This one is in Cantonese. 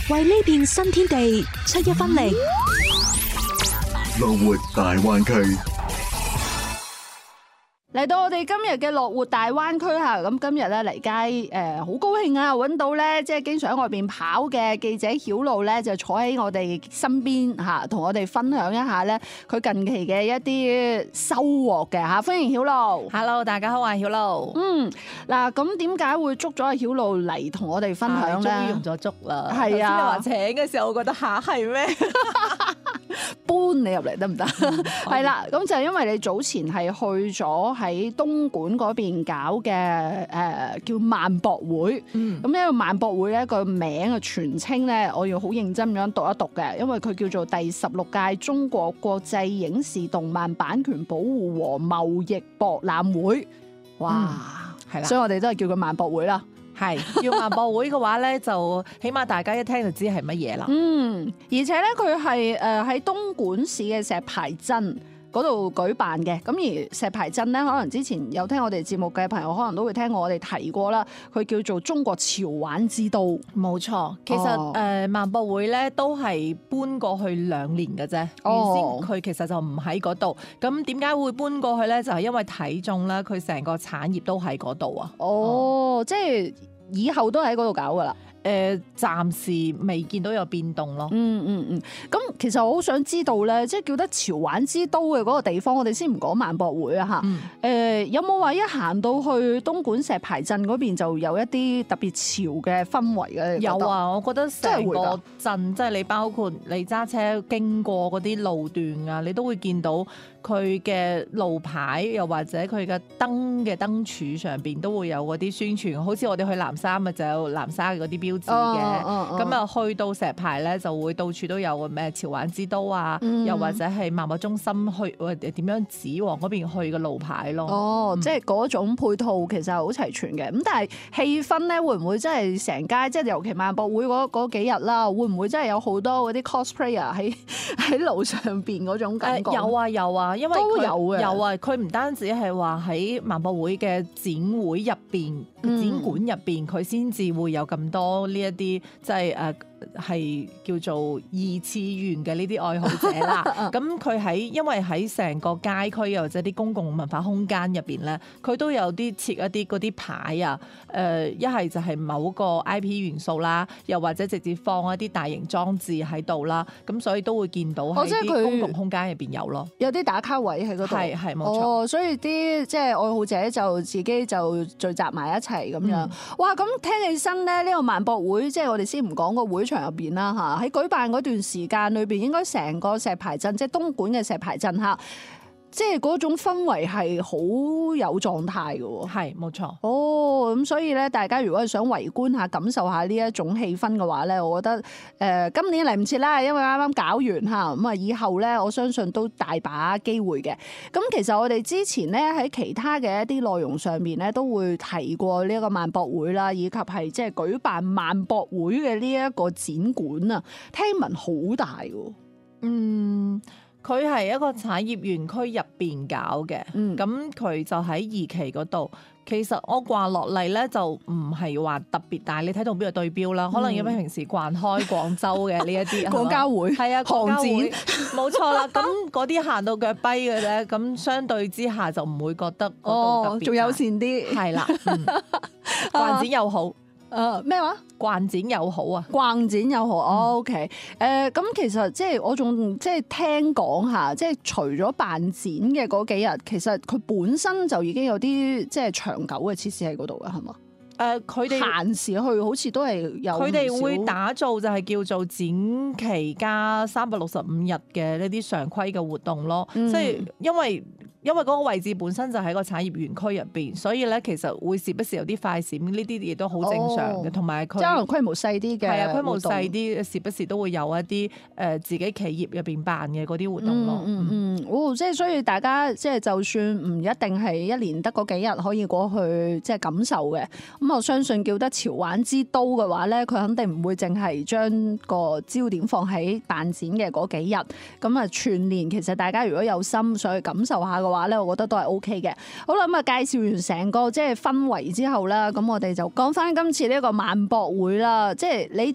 為呢片新天地出一分力。 樂活大灣區。 嚟到我哋今日嘅樂活大灣區嚇，咁今日咧嚟街好高興啊！揾到咧即係經常喺外邊跑嘅記者曉露咧，就坐喺我哋身邊嚇，同我哋分享一下咧佢近期嘅一啲收穫嘅嚇。歡迎曉露。 Hello， 大家好，我係曉露。 嗱，咁點解會捉咗阿曉露嚟同我哋分享咧？ 終於用咗捉啦。 係啊， 你話請嘅時候，我覺得嚇係咩？ 搬你入嚟得唔得？係啦，咁就因為你早前係去咗喺東莞嗰邊搞嘅叫萬博會。咁呢個萬博會咧個名嘅全稱咧，我要好認真咁樣讀一讀嘅，因為佢叫做第16屆中國國際影視動漫版權保護和貿易博覽會。哇，係啦，所以我哋都係叫佢萬博會啦。 係要萬博會嘅話咧，就起碼大家一聽就知係乜嘢啦。 而且咧佢係喺東莞市嘅石牌鎮嗰度舉辦嘅。咁而石牌鎮咧，可能之前有聽我哋節目嘅朋友，可能都會聽過我哋提過啦。佢叫做中國潮玩之都。冇錯， 其實萬博會咧都係搬過去2年嘅啫。原先佢其實就唔喺嗰度。咁點解會搬過去咧？就係因為睇中咧，佢成個產業都喺嗰度啊。 即係以後都喺嗰度搞噶啦。 暫時未見到有變動咯。 咁其實我好想知道咧，即係叫得潮玩之都嘅嗰個地方，我哋先唔講萬博會啊嚇。有冇話一行到去東莞石牌鎮嗰邊就有一啲特別潮嘅氛圍嘅？ 有啊，我覺得成個鎮即係你包括你揸車經過嗰啲路段啊，你都會見到佢嘅路牌，又或者佢嘅燈嘅燈柱上邊都會有嗰啲宣傳。好似我哋去南沙咪就有南沙嘅嗰啲標誌嘅。咁啊去到石牌咧就會到處都有個咩潮玩之都啊，又或者係萬博中心去點樣指往嗰邊去嘅路牌咯。 即係嗰種配套其實好齊全嘅。咁但係氣氛咧會唔會真係成街，即係尤其萬博會嗰幾日啦，會唔會真係有好多嗰啲 cosplayer 喺路上邊嗰種感覺？ 有啊，因為都有嘅。 有啊，佢唔單止係話喺萬博會嘅展會入邊、展館入邊，佢先至會有咁多呢一啲即係係叫做二次元嘅呢啲愛好者啦。咁佢因為喺成個街區又或者啲公共文化空間入邊咧，佢都有啲設一啲嗰啲牌啊。一係就係某個 IP 元素啦，又或者直接放一啲大型裝置喺度啦。咁所以都會見到喺啲公共空間入邊有咯。 有啲打卡位喺嗰度。係冇錯。所以啲即係愛好者就自己就聚集埋一齊咁樣。哇！咁聽起身咧，呢個萬博會即係我哋先唔講個會場入邊啦嚇，喺舉辦嗰段時間裏邊，應該成個石牌鎮即係東莞嘅石牌鎮嚇，即係嗰種氛圍係好有狀態嘅喎。 係冇錯。 咁所以咧，大家如果係想圍觀下、感受下呢一種氣氛嘅話咧，我覺得今年嚟唔切啦，因為啱啱搞完嚇，咁啊以後咧，我相信都大把機會嘅。咁其實我哋之前咧喺其他嘅一啲內容上面咧，都會提過呢一個萬博會啦，以及係即係舉辦萬博會嘅呢一個展館啊，聽聞好大喎。 佢係一個產業園區入邊搞嘅，咁佢就喺2期嗰度。其實我逛落嚟咧就唔係話特別大，你睇到邊個對標啦？可能因為平時逛開廣州嘅呢一啲廣交會， 係啊， 航展冇錯啦。咁嗰啲行到腳跛嘅咧，咁相對之下就唔會覺得嗰度特別大， 仲友善啲， 係啦，逛展又好。 咩話？ 逛展又好啊！ 逛展又好，OK。咁其實即係我仲即係聽講下，即係除咗辦展嘅嗰幾日，其實佢本身就已經有啲即係長久嘅設施喺嗰度嘅，係嘛？ 佢哋閒時去好似都係有，佢哋會打造就係叫做展期加365日嘅呢啲常規嘅活動咯。即係因為嗰個位置本身就喺個產業園區入邊，所以咧其實會時不時有啲快閃，呢啲嘢都好正常嘅。同埋佢可能規模細啲嘅，係啊，規模細啲，時不時都會有一啲自己企業入邊辦嘅嗰啲活動咯。 即係所以大家即係就算唔一定係一年得嗰幾日可以過去即係感受嘅，咁我相信叫得潮玩之都嘅話咧，佢肯定唔會淨係將個焦點放喺辦展嘅嗰幾日。咁啊，全年其實大家如果有心想去感受下嘅話咧，我覺得都係 OK 嘅。好啦，咁啊介紹完成個即係氛圍之後啦，咁我哋就講翻今次呢一個萬博會啦。即係你